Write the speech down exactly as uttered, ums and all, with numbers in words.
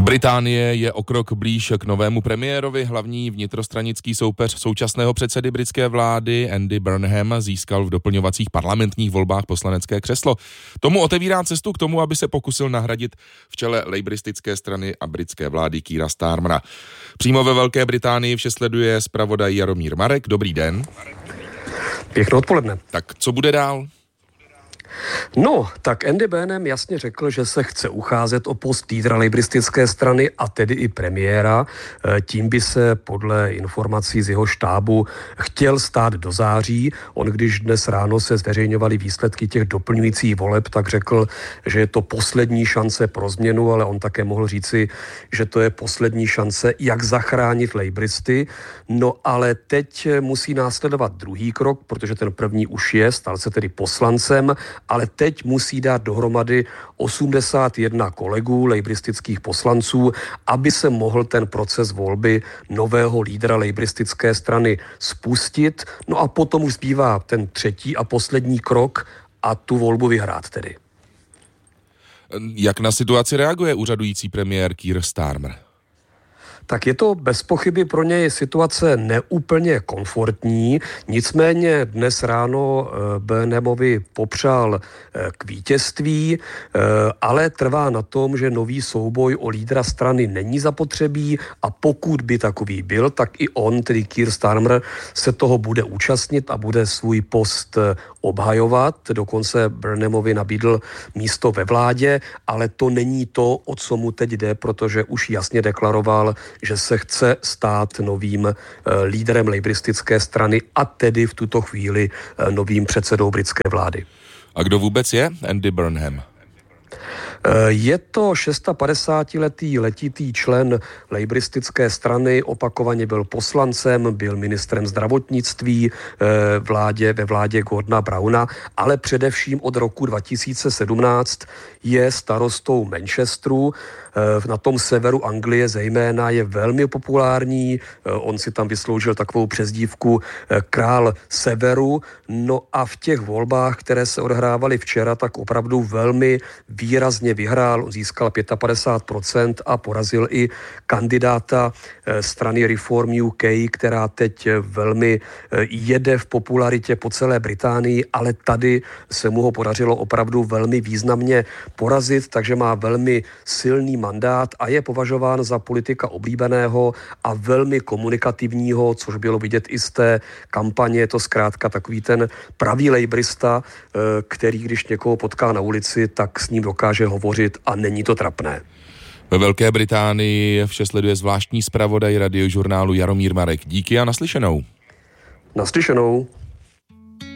Británie je o krok blíž k novému premiérovi. Hlavní vnitrostranický soupeř současného předsedy britské vlády Andy Burnham získal v doplňovacích parlamentních volbách poslanecké křeslo. Tomu otevírá cestu k tomu, aby se pokusil nahradit v čele lejbristické strany a britské vlády Keira Starmera. Přímo ve Velké Británii vše sleduje zpravodaj Jaromír Marek. Dobrý den. Pěkné odpoledne. Tak co bude dál? No, tak Andy Burnham jasně řekl, že se chce ucházet o post lídra lejbristické strany a tedy i premiéra. Tím by se podle informací z jeho štábu chtěl stát do září. On, když dnes ráno se zveřejňovaly výsledky těch doplňujících voleb, tak řekl, že je to poslední šance pro změnu, ale on také mohl říci, že to je poslední šance, jak zachránit lejbristy. No ale teď musí následovat druhý krok, protože ten první už je, stal se tedy poslancem, ale teď musí dát dohromady osmdesát jedna kolegů lejbristických poslanců, aby se mohl ten proces volby nového lídra lejbristické strany spustit. No a potom už zbývá ten třetí a poslední krok a tu volbu vyhrát tedy. Jak na situaci reaguje úřadující premiér Keir Starmer? Tak je to bez pochyby pro něj situace neúplně komfortní, nicméně dnes ráno Burnhamovi popřál k vítězství, ale trvá na tom, že nový souboj o lídra strany není zapotřebí a pokud by takový byl, tak i on, tedy Keir Starmer, se toho bude účastnit a bude svůj post obhajovat. Dokonce Burnhamovi nabídl místo ve vládě, ale to není to, o co mu teď jde, protože už jasně deklaroval, že se chce stát novým e, lídrem lejbristické strany a tedy v tuto chvíli e, novým předsedou britské vlády. A kdo vůbec je Andy Burnham? Je to padesátišestiletý letitý člen lejbristické strany, opakovaně byl poslancem, byl ministrem zdravotnictví vládě, ve vládě Gordona Browna, ale především od roku dva tisíce sedmnáct je starostou Manchesteru. Na tom severu Anglie zejména je velmi populární, on si tam vysloužil takovou přezdívku král severu, no a v těch volbách, které se odehrávaly včera, tak opravdu velmi výrazně vyhrál, získal padesát pět procent a porazil i kandidáta strany Reform U K, která teď velmi jede v popularitě po celé Británii, ale tady se mu ho podařilo opravdu velmi významně porazit, takže má velmi silný mandát a je považován za politika oblíbeného a velmi komunikativního, což bylo vidět i z té kampaně. Je to zkrátka takový ten pravý lejbrista, který když někoho potká na ulici, tak s ním dokáže hovořit a není to trapné. Ve Velké Británii vše sleduje zvláštní zpravodaj radiožurnálu Jaromír Marek. Díky a naslyšenou. Naslyšenou.